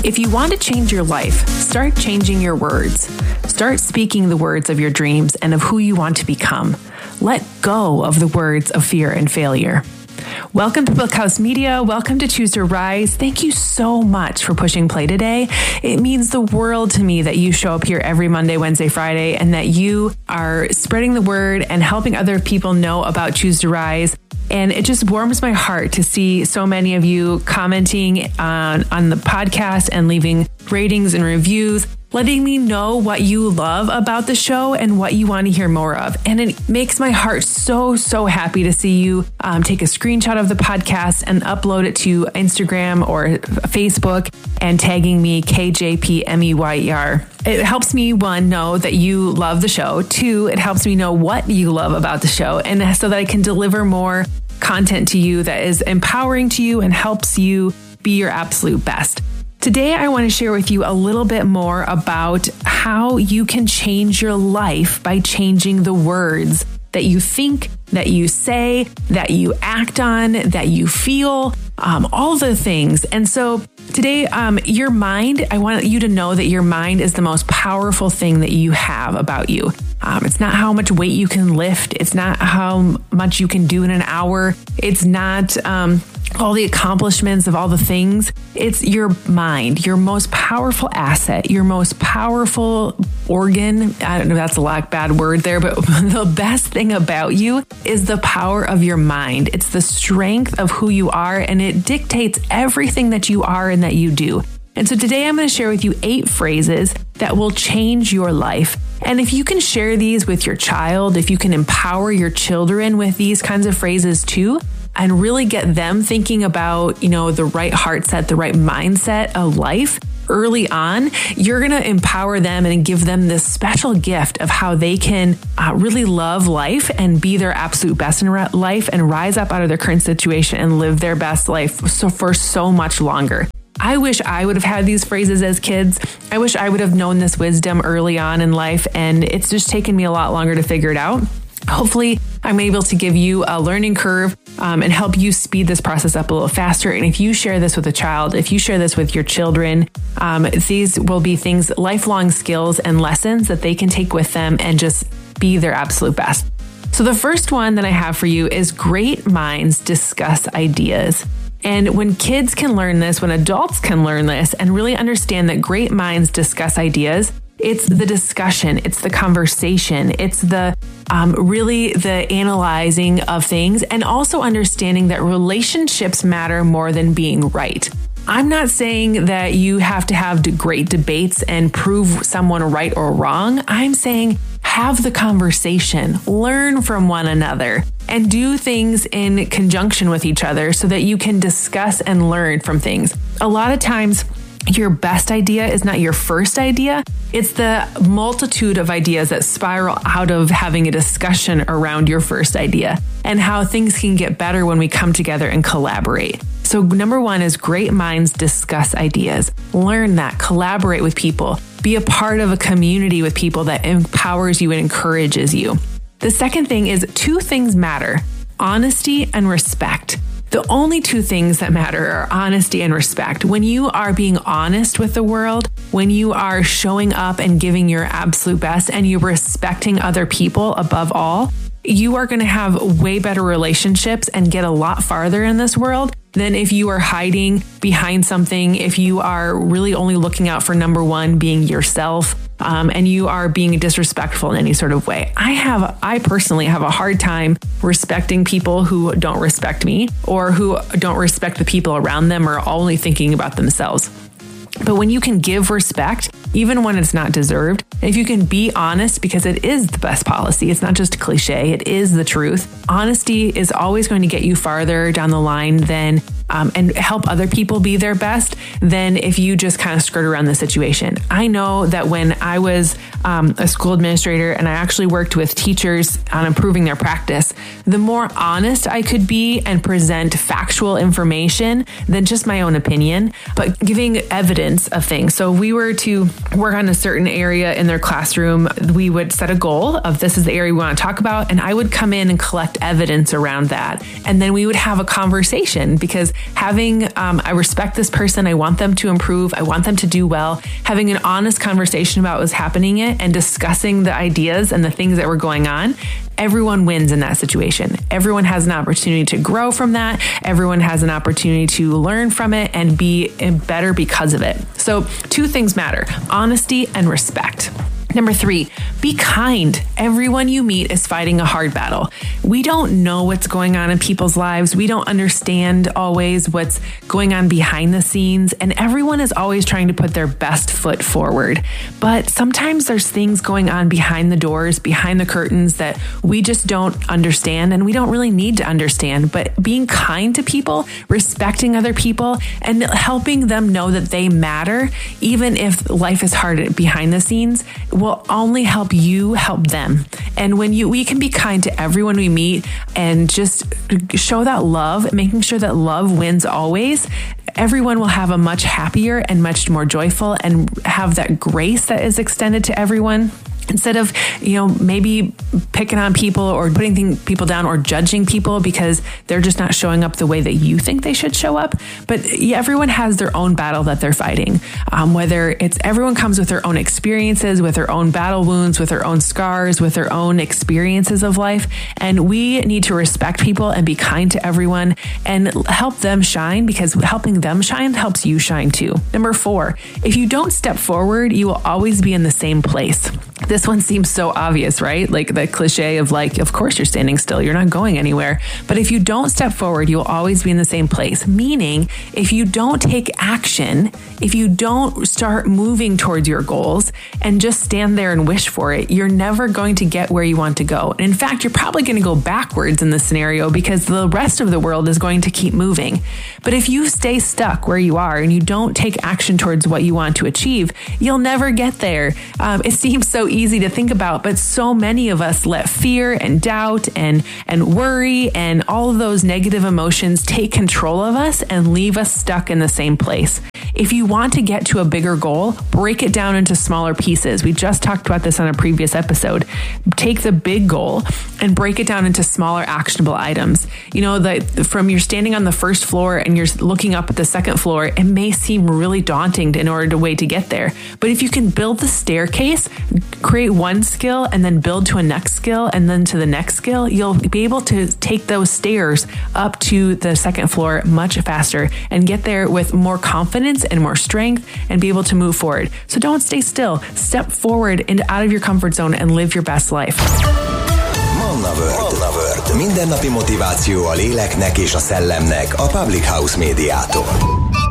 If you want to change your life, start changing your words. Start speaking the words of your dreams and of who you want to become. Let go of the words of fear and failure. Welcome to Book House Media. Welcome to Choose to Rise. Thank you so much for pushing play today. It means the world to me that you show up here every Monday, Wednesday, Friday, and that you are spreading the word and helping other people know about Choose to Rise. And it just warms my heart to see so many of you commenting on the podcast and leaving ratings and reviews, letting me know what you love about the show and what you want to hear more of. And it makes my heart so happy to see you take a screenshot of the podcast and upload it to Instagram or Facebook and tagging me KJPMEYER. It helps me, one, know that you love the show. Two, it helps me know what you love about the show, and so that I can deliver more content to you that is empowering to you and helps you be your absolute best. Today, I want to share with you a little bit more about how you can change your life by changing the words that you think, that you say, that you act on, that you feel, all the things. And so today, your mind, I want you to know that your mind is the most powerful thing that you have about you. It's not how much weight you can lift. It's not how much you can do in an hour. It's not all the accomplishments of all the things. It's your mind, your most powerful asset, your most powerful organ. I don't know if that's a bad word there, but the best thing about you is the power of your mind. It's the strength of who you are, and it dictates everything that you are and that you do. And so today I'm going to share with you 8 phrases that will change your life. And if you can share these with your child, if you can empower your children with these kinds of phrases too, and really get them thinking about, the right heart set, the right mindset of life early on, you're going to empower them and give them this special gift of how they can really love life and be their absolute best in life and rise up out of their current situation and live their best life for so much longer. I wish I would have had these phrases as kids. I wish I would have known this wisdom early on in life, and it's just taken me a lot longer to figure it out. Hopefully, I'm able to give you a learning curve and help you speed this process up a little faster. And if you share this with a child, if you share this with your children, these will be things, lifelong skills and lessons that they can take with them and just be their absolute best. So the first one that I have for you is great minds discuss ideas. And when kids can learn this, when adults can learn this and really understand that great minds discuss ideas, it's the discussion, it's the conversation, it's the really the analyzing of things, and also understanding that relationships matter more than being right. I'm not saying that you have to have great debates and prove someone right or wrong. I'm saying have the conversation, learn from one another, and do things in conjunction with each other so that you can discuss and learn from things. A lot of times, your best idea is not your first idea. It's the multitude of ideas that spiral out of having a discussion around your first idea, and how things can get better when we come together and collaborate. So number 1 is great minds discuss ideas. Learn that, collaborate with people, be a part of a community with people that empowers you and encourages you. The second thing is 2 things matter: honesty and respect. The only 2 things that matter are honesty and respect. When you are being honest with the world, when you are showing up and giving your absolute best, and you're respecting other people above all, you are going to have way better relationships and get a lot farther in this world than if you are hiding behind something, if you are really only looking out for number 1, being yourself, and you are being disrespectful in any sort of way. I personally have a hard time respecting people who don't respect me or who don't respect the people around them or are only thinking about themselves. But when you can give respect, even when it's not deserved, if you can be honest, because it is the best policy, it's not just a cliche, it is the truth. Honesty is always going to get you farther down the line than and help other people be their best than if you just kind of skirt around the situation. I know that when I was a school administrator and I actually worked with teachers on improving their practice, the more honest I could be and present factual information than just my own opinion, but giving evidence of things. So if we were to work on a certain area in their classroom, we would set a goal of this is the area we want to talk about, and I would come in and collect evidence around that. And then we would have a conversation, because I respect this person. I want them to improve. I want them to do well. Having an honest conversation about what's happening and discussing the ideas and the things that were going on. Everyone wins in that situation. Everyone has an opportunity to grow from that. Everyone has an opportunity to learn from it and be better because of it. So 2 things matter: honesty and respect. Number 3, be kind. Everyone you meet is fighting a hard battle. We don't know what's going on in people's lives. We don't understand always what's going on behind the scenes, and everyone is always trying to put their best foot forward. But sometimes there's things going on behind the doors, behind the curtains that we just don't understand, and we don't really need to understand. But being kind to people, respecting other people, and helping them know that they matter, even if life is hard behind the scenes, will only help you help them. And when we can be kind to everyone we meet and just show that love, making sure that love wins always, everyone will have a much happier and much more joyful and have that grace that is extended to everyone. Instead of, maybe picking on people or putting people down or judging people because they're just not showing up the way that you think they should show up. But everyone has their own battle that they're fighting. Whether it's everyone comes with their own experiences, with their own battle wounds, with their own scars, with their own experiences of life. And we need to respect people and be kind to everyone and help them shine, because helping them shine helps you shine too. Number 4, if you don't step forward, you will always be in the same place. This one seems so obvious, right? Like the cliche of of course you're standing still, you're not going anywhere. But if you don't step forward, you'll always be in the same place. Meaning, if you don't take action, if you don't start moving towards your goals and just stand there and wish for it, you're never going to get where you want to go. And in fact, you're probably going to go backwards in this scenario because the rest of the world is going to keep moving. But if you stay stuck where you are and you don't take action towards what you want to achieve, you'll never get there. It seems so easy to think about, but so many of us let fear and doubt and worry and all of those negative emotions take control of us and leave us stuck in the same place. If you want to get to a bigger goal, break it down into smaller pieces. We just talked about this on a previous episode. Take the big goal and break it down into smaller actionable items. From you're standing on the first floor and you're looking up at the second floor, it may seem really daunting in order to get there. But if you can build the staircase, create one skill and then build to a next skill and then to the next skill, you'll be able to take those stairs up to the second floor much faster and get there with more confidence and more strength and be able to move forward. So don't stay still. Step forward and out of your comfort zone and live your best life. Manna World. Mindennapi motiváció a léleknek és a szellemnek a Public House Médiától.